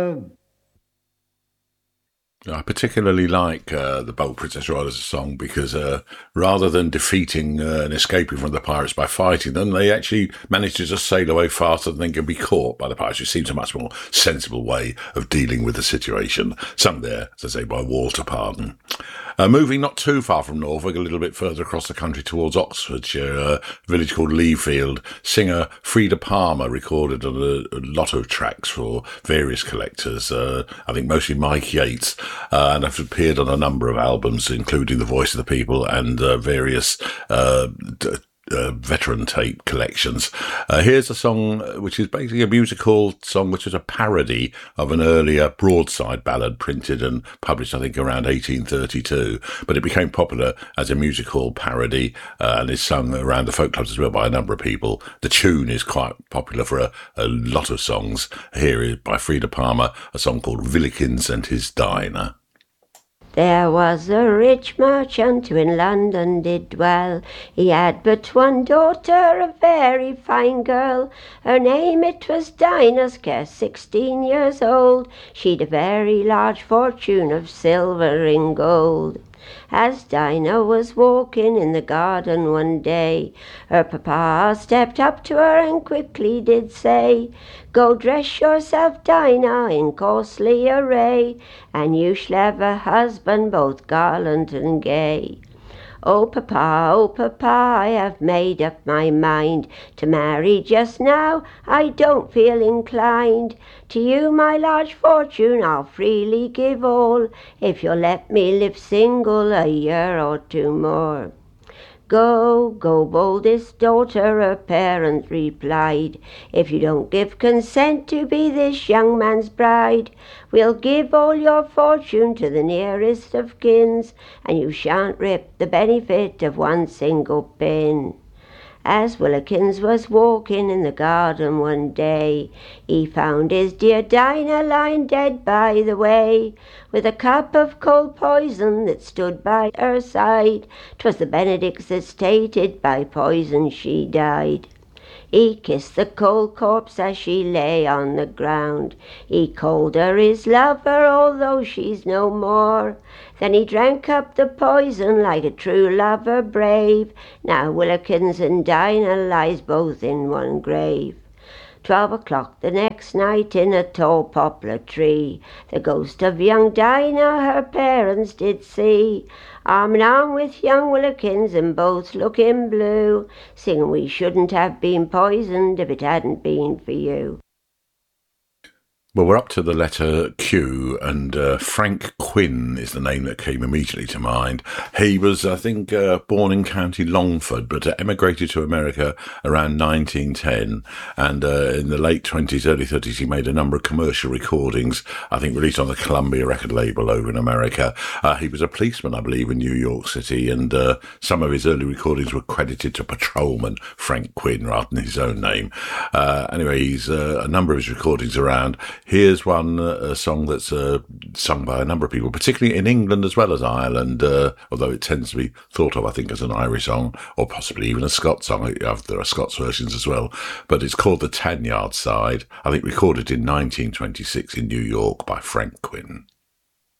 I particularly like the Bold Princess Riders song because rather than defeating and escaping from the pirates by fighting them, they actually managed to just sail away faster than they could be caught by the pirates, which seems a much more sensible way of dealing with the situation. Sung there, as I say, by Walter Pardon. Moving not too far from Norfolk, a little bit further across the country towards Oxfordshire, a village called Leafield, singer Frida Palmer recorded on a lot of tracks for various collectors, I think mostly Mike Yates, and have appeared on a number of albums, including The Voice of the People and various veteran tape collections. Here's a song which is basically a musical song which is a parody of an earlier broadside ballad printed and published I think around 1832, but it became popular as a musical parody and is sung around the folk clubs as well by a number of people. The tune is quite popular for a lot of songs. Here is by Frida Palmer, a song called Villikins and His Diner. There was a rich merchant who in London did dwell. He had but one daughter, a very fine girl. Her name it was Dinah, scarce 16 years old. She'd a very large fortune of silver and gold. As Dinah was walking in the garden one day, her papa stepped up to her and quickly did say, "Go dress yourself, Dinah, in costly array, and you shall have a husband both gallant and gay." Oh papa, I have made up my mind to marry just now, I don't feel inclined. To you my large fortune I'll freely give all, if you'll let me live single a year or two more. Go, boldest daughter, her parents replied, if you don't give consent to be this young man's bride, we'll give all your fortune to the nearest of kins, and you shan't rip the benefit of one single pin. As Willikins was walking in the garden one day, he found his dear Dinah lying dead by the way, with a cup of cold poison that stood by her side. 'Twas the Benedicts that stated by poison she died. He kissed the cold corpse as she lay on the ground. He called her his lover, although she's no more. Then he drank up the poison like a true lover brave. Now Willikins and Dinah lies both in one grave. 12 o'clock the next night in a tall poplar tree, the ghost of young Dinah her parents did see, arm in arm with young Willikins and both looking blue, singing we shouldn't have been poisoned if it hadn't been for you. Well, we're up to the letter Q, and Frank Quinn is the name that came immediately to mind. He was, I think, born in County Longford, but emigrated to America around 1910, and in the late 20s, early 30s, he made a number of commercial recordings, I think released on the Columbia record label over in America. He was a policeman, I believe, in New York City, and some of his early recordings were credited to patrolman Frank Quinn rather than his own name. Anyway, he's a number of his recordings around. Here's one, a song that's sung by a number of people, particularly in England as well as Ireland, although it tends to be thought of, I think, as an Irish song, or possibly even a Scots song. There are Scots versions as well. But it's called The Tanyard Side, I think recorded in 1926 in New York by Frank Quinn.